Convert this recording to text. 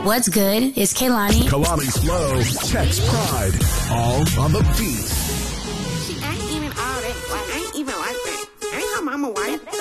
What's good? It's Kehlani. Kalani's Flow, Tex Pride, all on the beat. She ain't even all that. Like, ain't even like that. Ain't her mama white.